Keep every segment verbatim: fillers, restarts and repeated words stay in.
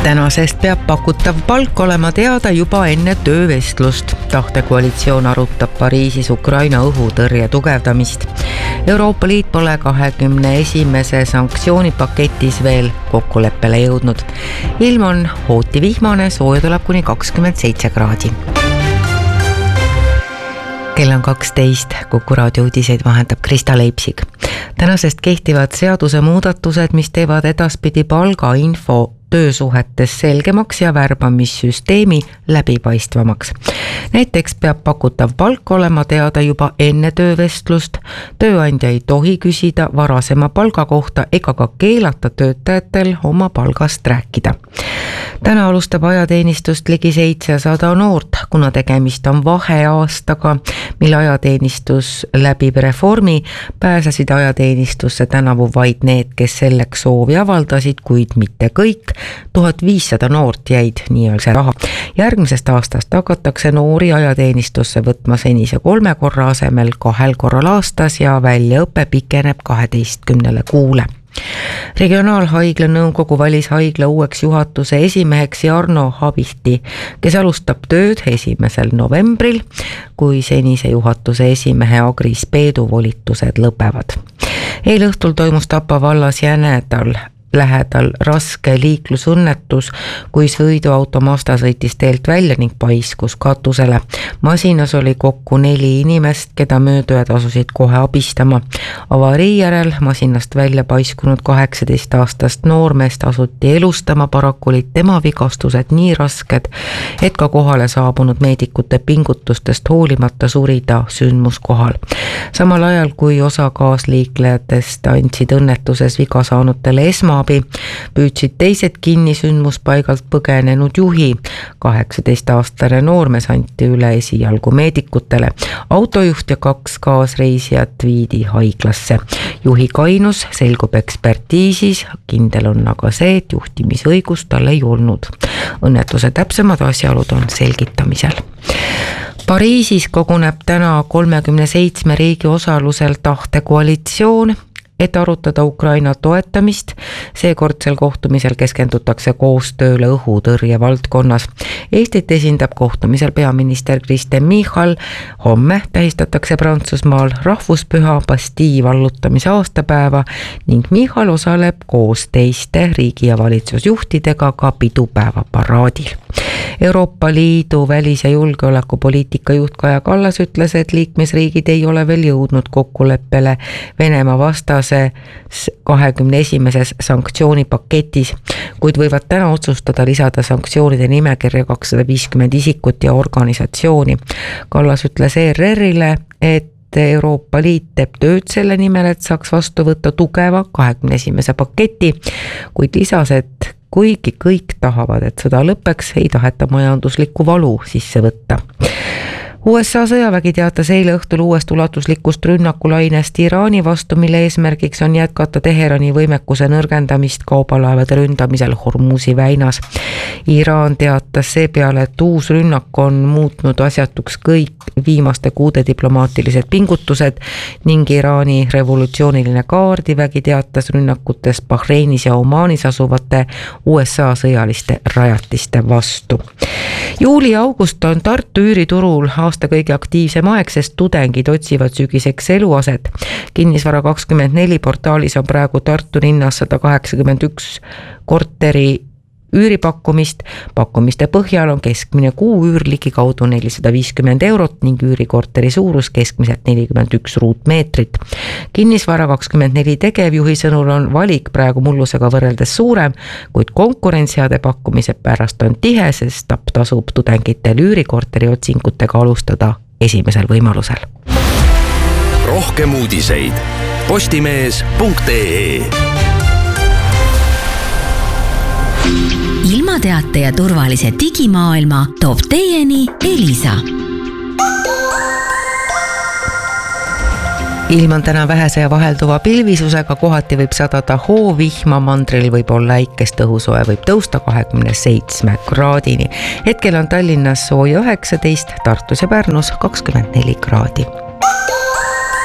Tänasest peab pakutav palk olema teada juba enne töövestlust. Tahtekoalitsioon arutab Pariisis Ukraina õhutõrje tugevdamist. Euroopa Liit pole kahekümne esimese sanktsioonipaketis veel kokkuleppele jõudnud. Ilm on hooti vihmane, sooja tuleb kuni kakskümmend seitse kraadi. Kell on kaksteist, Kuku raadio uudiseid vahendab Krista Leipsik. Tänasest kehtivad seaduse muudatused, mis teevad edaspidi palgainfo töösuhetes selgemaks ja värbamissüsteemi läbipaistvamaks. Näiteks peab pakutav palk olema teada juba enne töövestlust. Tööandja ei tohi küsida varasema palga kohta ega ka keelata töötajatel oma palgast rääkida. Täna alustab ajateenistust ligi seitsesada noort, kuna tegemist on vaheaastaga, mille ajateenistus läbib reformi, pääsesid ajateenistusse tänavu vaid need, kes selleks soovi avaldasid, kuid mitte kõik. tuhat viissada noort jäid nii-öelda raha. Järgmisest aastast hakatakse noori ajateenistusse võtma senise kolme korra asemel kahel korral aastas ja väljaõpe pikeneb kaheteistkümnele kuule. Regionaalhaigla nõukogu valis haigla uueks juhatuse esimeheks Jarno Habihti, kes alustab tööd esimesel novembril, kui senise juhatuse esimehe Agris Peedu volitused lõpevad. Eilõhtul toimus Tapa vallas Jänedal lähedal raske liiklusõnnetus, kui sõiduauto Mazda sõitis teelt välja ning paiskus katusele. Masinas oli kokku neli inimest, keda möödujad asusid kohe abistama. Avarii järel masinast välja paiskunud kaheksateist aastast noormeest asuti elustama, paraku olid tema vigastused nii rasked, et ka kohale saabunud meedikute pingutustest hoolimata surida sündmuskohal. Samal ajal, kui osa kaasliiklejatest andsid õnnetuses viga saanutele esma abi, püüdsid teised kinni sündmuspaigalt põgenenud juhi. kaheksateist aastane noormees anti üle esialgu meedikutele. Autojuht ja kaks kaasreisijat viidi haiglasse. Juhi kainus selgub ekspertiisis, kindel on aga see, et juhtimisõigus tal ei olnud. Õnnetuse täpsemad asjaolud on selgitamisel. Pariisis koguneb täna kolmekümne seitsme riigi osalusel tahtekoalitsioon, et arutada Ukraina toetamist. Seekordsel kohtumisel keskendutakse koostööle õhutõrje valdkonnas. Eestit esindab kohtumisel peaminister Kristen Michal. Homme tähistatakse Prantsusmaal rahvuspüha Bastille vallutamise aastapäeva ning Michal osaleb koos teiste riigi- ja valitsusjuhtidega ka pidupäeva paraadil. Euroopa Liidu välis- ja julgeolekupoliitika juht Kaja Kallas ütles, et liikmesriigid ei ole veel jõudnud kokkuleppele Venemaa vastas kahekümne esimeses sanktsioonipaketis, kuid võivad täna otsustada lisada sanktsioonide nimekirja kakssada viiskümmend isikut ja organisatsiooni. Kallas ütles E R R-ile, et Euroopa Liit teeb tööd selle nimel, et saaks vastu võtta tugeva kahekümne esimese paketi, kuid lisas, et kuigi kõik tahavad, et sõda lõpeks, ei taheta majanduslikku valu sisse võtta. U S A sõjavägi teatas eile õhtul uuest ulatuslikust rünnakulainest Iraani vastu, mille eesmärgiks on jätkata Teherani võimekuse nõrgendamist kaubalaevade ründamisel Hormuzi väinas. Iraan teatas seepeale, et uus rünnak on muutnud asjatuks kõik viimaste kuude diplomaatilised pingutused ning Iraani revolutsiooniline kaardivägi teatas rünnakutest Bahreinis ja Omaanis asuvate U S A sõjaliste rajatiste vastu. Juuli-august on Tartu üüriturul aasta kõige aktiivsem aeg, sest tudengid otsivad sügiseks eluaset. Kinnisvara kakskümmend neli portaalis on praegu Tartu linnas sada kaheksakümmend üks korteri üüripakkumist. Pakkumiste põhjal on keskmine kuu üür ligikaudu nelisada viiskümmend eurot ning üürikorteri suurus keskmiselt nelikümmend üks ruutmeetrit. Kinnisvara kakskümmend neli tegevjuhi sõnul on valik praegu mullusega võrreldes suurem, kuid konkurentsiade pakkumise pärast on tihe, sest tasub tudengitel üürikorteri otsingutega alustada esimesel võimalusel. Rohkem uudiseid postimees punkt ee. Ilmateate ja turvalise digimaailma toob teieni Elisa. Ilm on täna vähese ja vahelduva pilvisusega, kohati võib sadada hoovihma, mandril võib olla äikest, õhusoe võib tõusta kahekümne seitsme kraadini. Hetkel on Tallinnas sooja üheksateist, Tartus ja Pärnus kakskümmend neli kraadi.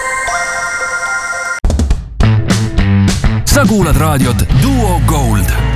Sa kuulad raadiot Duo Gold.